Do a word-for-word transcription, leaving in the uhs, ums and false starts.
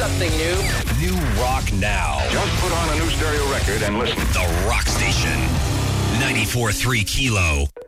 nothing new. New rock now. Just put on a new stereo record and listen. The Rock Station. ninety-four point three Kilo.